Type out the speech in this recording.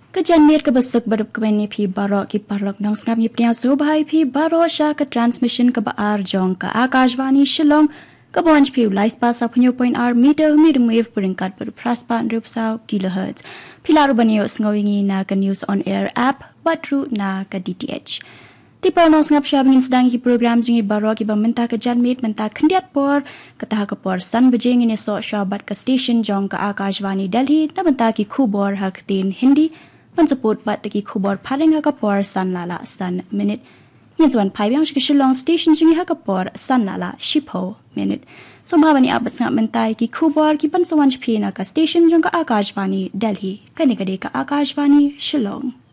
Kejanmir ke besuk barup kemeni pi barok ki parlok nang sngap ni priya subhai pi barok sha ke transmission ke baar jong ke Akashvani Shillong ke bonj pi lais pasa punyo point r meter wave peringkat berpraspan rupsau kilohertz. Pilar banyo ngawingi na ke news on air app batru na ke DTH. Tipal nang sngap sha bingin sedang ki program jingi barok ki bamenta ke janmir menta kendiat por ketah ke por san bejing ini so syabat ke station jong ke Akashvani Delhi na benta ki khubor haktin Hindi pensebut bat deki khubor paring hakapor san lala san minute nyentuan pai yang Shillong station jingi hakapor san lala shipo minute so bani abat sangap mentai ki khubor ki pansawan pina ka station jong ka Akashvani Delhi kanigade ka Akashvani Shillong.